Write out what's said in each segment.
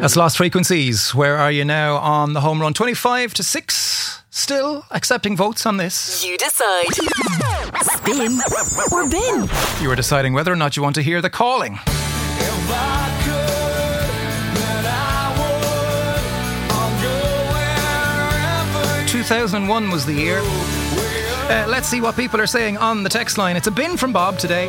That's Lost Frequencies. Where are you now on the home run? 25-6. Still accepting votes on this. You decide. Spin or bin. You are deciding whether or not you want to hear the calling. 2001 was the year. Let's see what people are saying on the text line. It's a bin from Bob today.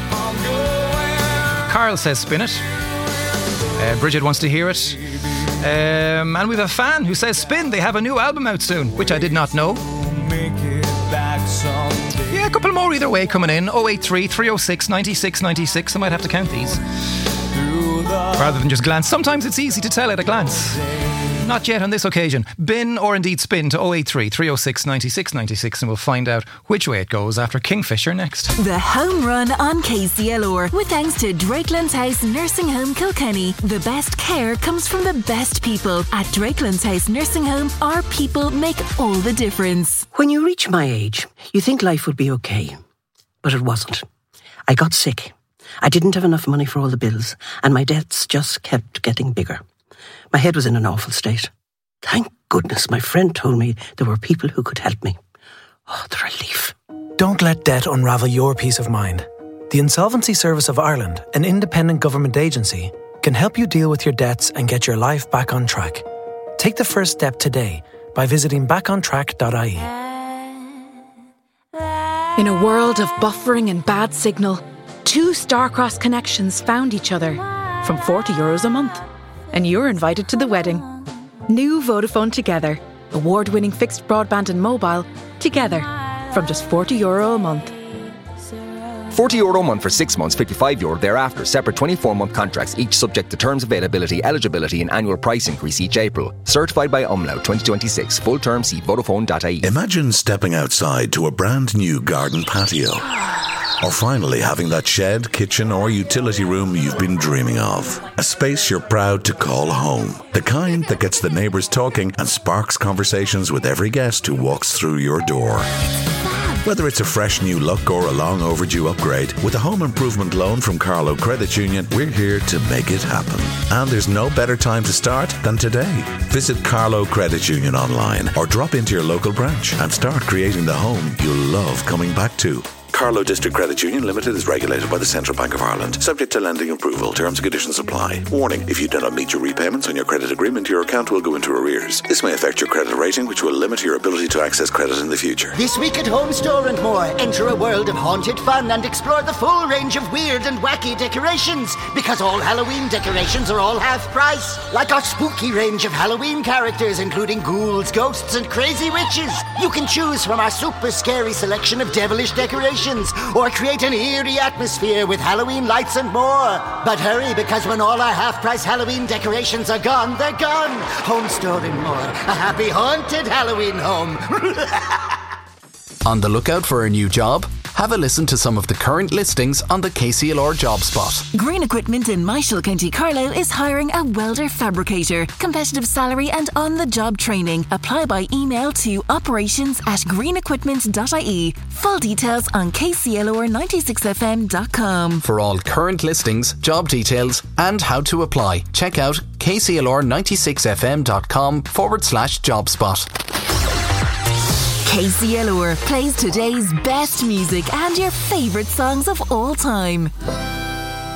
Carl says spin it. Bridget wants to hear it. And we have a fan who says spin. They have a new album out soon, which I did not know. Yeah, a couple more either way coming in. 083 306 96 96. I might have to count these rather than just glance. Sometimes it's easy to tell at a glance. Not yet on this occasion. Bin or indeed spin to 083 306 96 96 and we'll find out which way it goes after Kingfisher next. The home run on KCLR with thanks to Drakelands House Nursing Home Kilkenny. The best care comes from the best people. At Drakelands House Nursing Home, our people make all the difference. When you reach my age, you think life would be okay. But it wasn't. I got sick. I didn't have enough money for all the bills and my debts just kept getting bigger. My head was in an awful state. Thank goodness my friend told me there were people who could help me. Oh, the relief. Don't let debt unravel your peace of mind. The Insolvency Service of Ireland, an independent government agency, can help you deal with your debts and get your life back on track. Take the first step today by visiting backontrack.ie. In a world of buffering and bad signal, two star-crossed connections found each other from €40 a month. And you're invited to the wedding. New Vodafone Together. Award-winning fixed broadband and mobile together from just €40 a month. €40 a month for 6 months, €55 thereafter. Separate 24-month contracts, each subject to terms, availability, eligibility and annual price increase each April. Certified by Umlaut 2026. Full term, see Vodafone.ie. Imagine stepping outside to a brand new garden patio. Or finally having that shed, kitchen or utility room you've been dreaming of. A space you're proud to call home. The kind that gets the neighbours talking and sparks conversations with every guest who walks through your door. Whether it's a fresh new look or a long overdue upgrade, with a home improvement loan from Carlow Credit Union, we're here to make it happen. And there's no better time to start than today. Visit Carlow Credit Union online or drop into your local branch and start creating the home you'll love coming back to. Carlow District Credit Union Limited is regulated by the Central Bank of Ireland, subject to lending approval. Terms and conditions apply. Warning, if you do not meet your repayments on your credit agreement, your account will go into arrears. This may affect your credit rating, which will limit your ability to access credit in the future. This week at Home Store and More, enter a world of haunted fun and explore the full range of weird and wacky decorations, because all Halloween decorations are all half price. Like our spooky range of Halloween characters, including ghouls, ghosts and crazy witches. You can choose from our super scary selection of devilish decorations, or create an eerie atmosphere with Halloween lights and more. But hurry, because when all our half-price Halloween decorations are gone, they're gone. Home Store and More, a happy haunted Halloween home. On the lookout for a new job? Have a listen to some of the current listings on the KCLR Job Spot. Green Equipment in Michael County Carlow is hiring a welder fabricator. Competitive salary and on-the-job training. Apply by email to operations@greenequipment.ie. Full details on kclr96fm.com. For all current listings, job details and how to apply, check out kclr96fm.com/jobspot. KCLR plays today's best music and your favourite songs of all time.